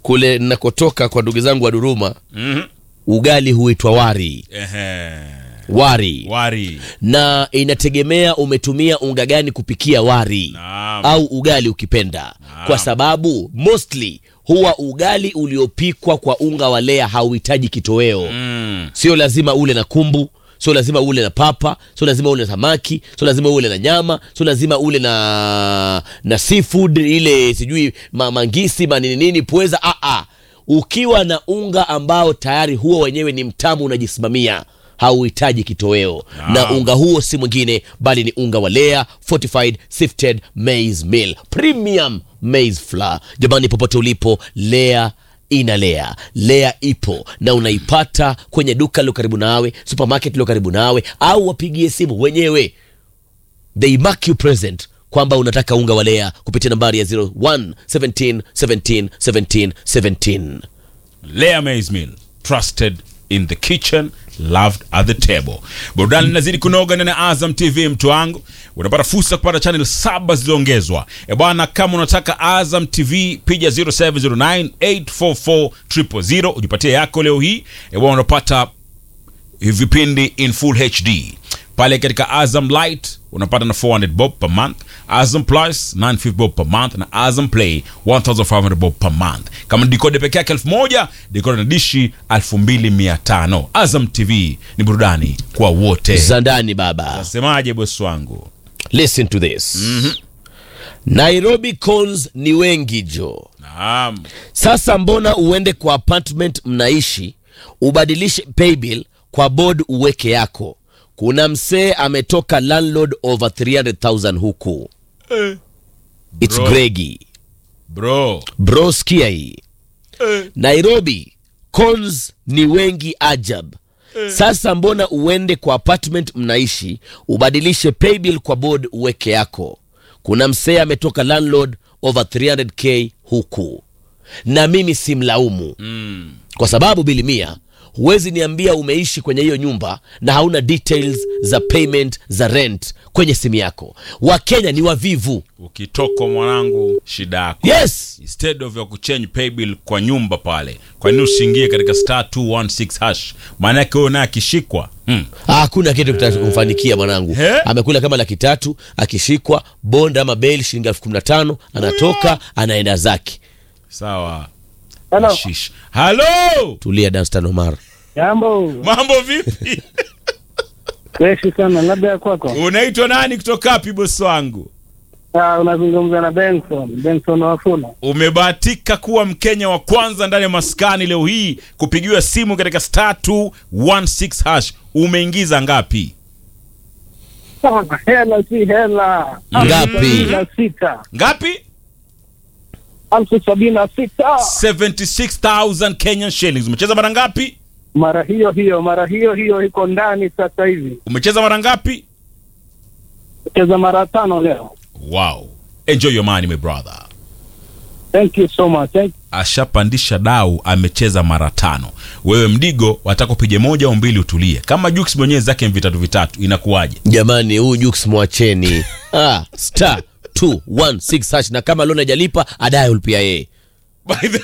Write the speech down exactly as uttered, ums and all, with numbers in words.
kule nakotoka kwa ndugu zangu wa Duruma, Mhm. ugali huitwa wari. Ehe. Wari. Wari. Na inategemea umetumia unga gani kupikia wari. Naam. Au ugali ukipenda. Naam. Kwa sababu mostly huwa ugali uliopikwa kwa unga wa lea hauhitaji kitoweo. Mm. Sio lazima ule na kumbu, sio lazima ule na papa, sio lazima ule na samaki, sio lazima ule na nyama, sio lazima ule na na seafood ile sijui ma, mangisi manini nini pweza. A a. Ukiwa na unga ambao tayari huo wenyewe ni mtamu unajisimamia, hauhitaji kitoweo. Ah. Na unga huo si mwingine bali ni unga wa Lea Fortified Sifted Maize Meal Premium Maize Flour. Jamani, popote ulipo, Lea inalea. Lea ipo na unaipata kwenye duka lilo karibu nawe, supermarket lilo karibu nawe, au wapigie simu wenyewe. They mark you present kwamba unataka unga wa Lea kupitia nambari ya zero one seventeen seventeen seventeen seventeen. Lea Maize Meal, trusted in the kitchen, loved at the table. Burudani inazidi kunoga na Azam T V, mtu wangu. Unapata fursa kupata channel saba zilizoongezwa. E bwana, kama unataka Azam T V, piga zero seven zero nine eight four four zero zero zero ujipatie yako leo hii. E bwana, unapata vipindi in full H D. Pale katika Azam Light unapata na four hundred bob per month, Azam Plus nine hundred fifty bob per month, na Azam Play one thousand five hundred bob per month. Kama decode pekee yake elfu moja, decode na dishi elfu mbili mia tano. Azam T V ni burudani kwa wote. Zandani baba. Nasemaje boss wangu? Listen to this. Mhm. Nairobi cons ni wengi jo. Naam. Sasa mbona uende kwa apartment mnaishi, ubadilishe paybill kwa board uweke yako? Kuna msee ametoka landlord over three hundred thousand huku. Eh. It's Bro. Greggy. Bro. Bro, skia hii. Eh. Nairobi cons ni wengi ajab. Sasa mbona uende kwa apartment mnaishi, ubadilishe paybill kwa board uweke yako? Kuna msee ametoka landlord over three hundred k huku. Na mimi simlaumu. Mm. Kwa sababu bilimia, huwezi niambia umeishi kwenye hiyo nyumba na hauna details za payment za rent kwenye simu yako. Wakenya ni wavivu. Ukitoko mwanangu, shida yako. Yes. Instead of ya kuchange paybill kwa nyumba pale, kwa nini usiingie katika star two one six hash? Maana yake wewe naye akishikwa, hmm. Hakuna kitu kitachomfanikia mwanangu. He? Amekula kama laki tatu, akishikwa bond ama bail shilingi elfu kumi na tano, anatoka anaenda zake. Sawa. Hello. Shish. Hello. Tulia Danstan Omar. Jambo. Mambo vipi? Freshi sana, labda ya kwako. Unaitwa nani kutoka wapi boss wangu? Ah, unazungumza na Benson, Benson Wafula. Umebahatika kuwa Mkenya wa kwanza ndani ya maskani leo hii kupigiwa simu katika star two one six hash. Umeingiza ngapi? Ah, hela si hela. Ngapi? Sabini na sita. Ngapi? Alfu sabini na sita. seventy-six thousand Kenyan shillings. Umecheza mara ngapi? Mara hiyo hiyo, mara hiyo hiyo iko ndani sasa hivi. Umecheza mara ngapi? Cheza mara tano leo. Wow. Enjoy your money my brother. Thank you so much. Thank Ashapandisha dau, amecheza mara tano. Wewe mdigo wataka upige moja au mbili utulie. Kama Jux mwenyewe zake vitatu vitatu inakuwaje? Jamani, huyu Jux mwacheni. ah, star two one six hash, na kama lona jalipa adaye ulipia yeye. By the